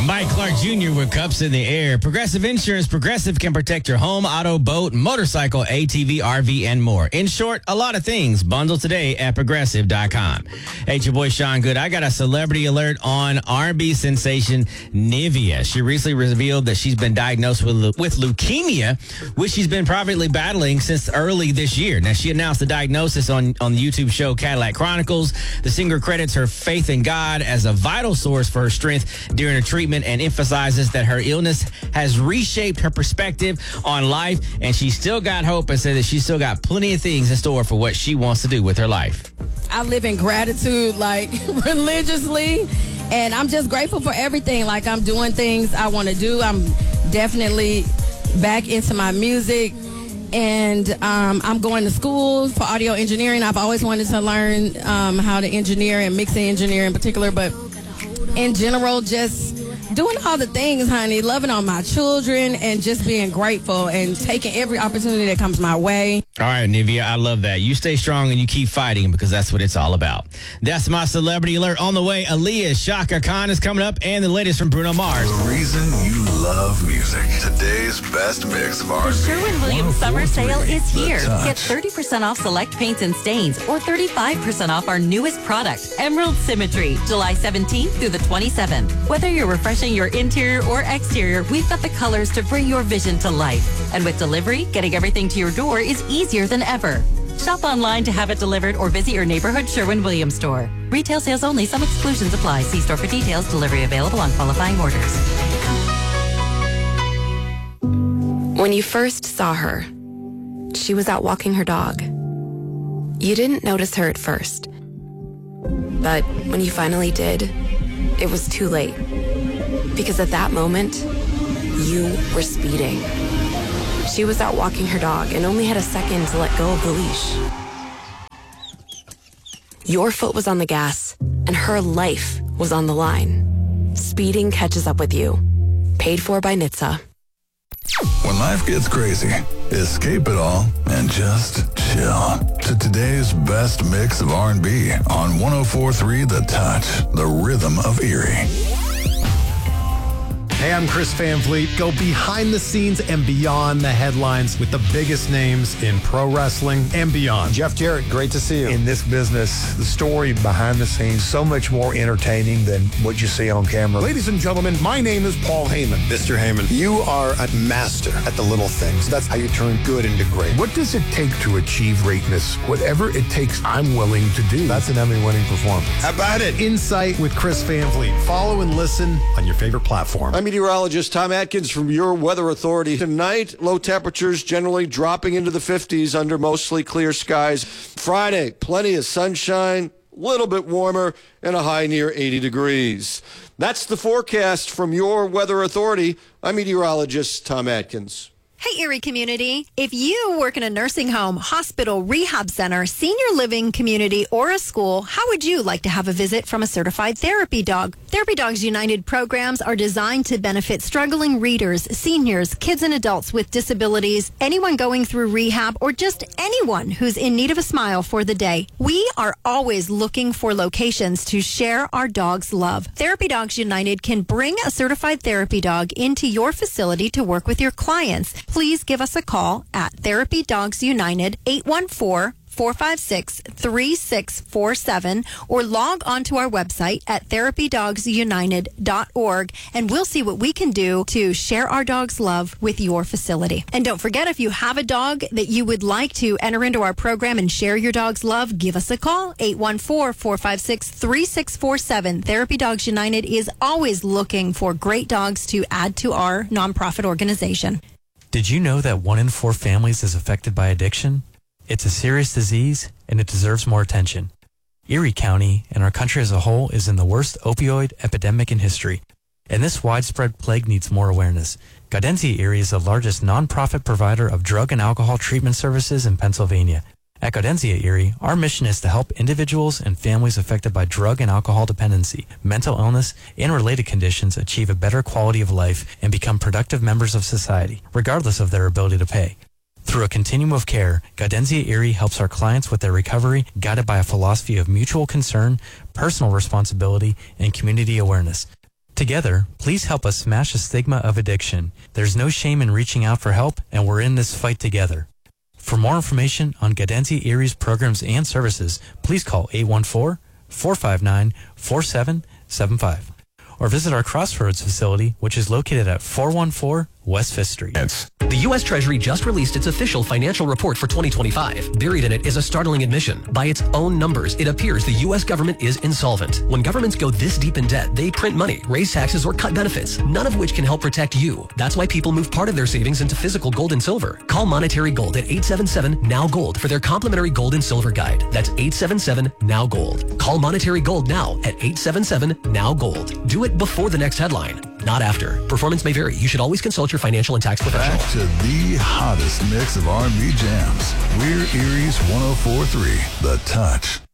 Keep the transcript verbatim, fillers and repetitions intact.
Mike Clark Junior with Cups in the Air. Progressive Insurance. Progressive can protect your home, auto, boat, motorcycle, A T V, R V, and more. In short, a lot of things. Bundle today at progressive dot com. Hey, it's your boy Sean Good. I got a celebrity alert on R and B sensation Nivea. She recently revealed that she's been diagnosed with, with leukemia, which she's been privately battling since early this year. Now, she announced the diagnosis on, on the YouTube show Cadillac Chronicles. The singer credits her faith in God as a vital source for her strength during her treatment and emphasizes that her illness has reshaped her perspective on life, and she's still got hope and said that she's still got plenty of things in store for what she wants to do with her life. I live in gratitude, like, religiously, and I'm just grateful for everything. Like, I'm doing things I want to do. I'm definitely back into my music, and um, I'm going to school for audio engineering. I've always wanted to learn um, how to engineer and mixing engineer in particular, but in general, just doing all the things, honey, loving on my children and just being grateful and taking every opportunity that comes my way. All right, Nivea, I love that. You stay strong and you keep fighting because that's what it's all about. That's my celebrity alert. On the way, Aaliyah, Shaka Khan is coming up, and the latest from Bruno Mars. The reason you love music. Today's best mix of R and B. The Sherwin-Williams Summer Sale is here. Get thirty percent off select paints and stains or thirty-five percent off our newest product, Emerald Symmetry, July seventeenth through the twenty-seventh. Whether you're refreshing your interior or exterior, we've got the colors to bring your vision to life. And with delivery, getting everything to your door is easier than ever. Shop online to have it delivered or visit your neighborhood Sherwin-Williams store. Retail sales only. Some exclusions apply. See store for details. Delivery available on qualifying orders. When you first saw her, she was out walking her dog. You didn't notice her at first. But when you finally did, it was too late. Because at that moment, you were speeding. She was out walking her dog and only had a second to let go of the leash. Your foot was on the gas, and her life was on the line. Speeding catches up with you. Paid for by N H T S A. When life gets crazy, escape it all and just chill to today's best mix of R and B on one oh four point three The Touch, the rhythm of Erie. Hey, I'm Chris Van Vliet. Go behind the scenes and beyond the headlines with the biggest names in pro wrestling and beyond. Jeff Jarrett, great to see you. In this business, the story behind the scenes, so much more entertaining than what you see on camera. Ladies and gentlemen, my name is Paul Heyman. Mister Heyman, you are a master at the little things. That's how you turn good into great. what does it take to achieve greatness? Whatever it takes, I'm willing to do. That's an Emmy-winning performance. How about it? Insight with Chris Van Vliet. Follow and listen on your favorite platform. I'm meteorologist Tom Atkins from your Weather Authority. Tonight, low temperatures generally dropping into the fifties under mostly clear skies. Friday, plenty of sunshine, a little bit warmer, and a high near eighty degrees. That's the forecast from your Weather Authority. I'm meteorologist Tom Atkins. Hey, Erie community. If you work in a nursing home, hospital, rehab center, senior living community, or a school, how would you like to have a visit from a certified therapy dog? Therapy Dogs United programs are designed to benefit struggling readers, seniors, kids and adults with disabilities, anyone going through rehab, or just anyone who's in need of a smile for the day. We are always looking for locations to share our dog's love. Therapy Dogs United can bring a certified therapy dog into your facility to work with your clients. Please give us a call at Therapy Dogs United, eight one four, four five six, three six four seven, or log on to our website at therapy dogs united dot org, and we'll see what we can do to share our dog's love with your facility. And don't forget, if you have a dog that you would like to enter into our program and share your dog's love, give us a call, eight one four, four five six, three six four seven. Therapy Dogs United is always looking for great dogs to add to our nonprofit organization. Did you know that one in four families is affected by addiction? It's a serious disease, and it deserves more attention. Erie County and our country as a whole is in the worst opioid epidemic in history, and this widespread plague needs more awareness. Gaudentia Erie is the largest nonprofit provider of drug and alcohol treatment services in Pennsylvania. At Gaudentia Erie, our mission is to help individuals and families affected by drug and alcohol dependency, mental illness, and related conditions achieve a better quality of life and become productive members of society, regardless of their ability to pay. Through a continuum of care, Gaudentia Erie helps our clients with their recovery, guided by a philosophy of mutual concern, personal responsibility, and community awareness. Together, please help us smash the stigma of addiction. There's no shame in reaching out for help, and we're in this fight together. For more information on Gaudenti Erie's programs and services, please call eight one four, four five nine, four seven seven five or visit our Crossroads facility, which is located at four one four West Fifth Street. The U S Treasury just released its official financial report for twenty twenty-five. Buried in it is a startling admission. By its own numbers, it appears the U S government is insolvent. When governments go this deep in debt, they print money, raise taxes, or cut benefits, none of which can help protect you. That's why people move part of their savings into physical gold and silver. Call Monetary Gold at eight seven seven, N O W, GOLD for their complimentary gold and silver guide. That's eight seven seven, N O W, GOLD. Call Monetary Gold now at eight seven seven, N O W, GOLD. Do it before the next headline, not after. Performance may vary. You should always consult your financial and tax professional. Back to the hottest mix of R and B jams. We're Erie's one oh four point three, The Touch.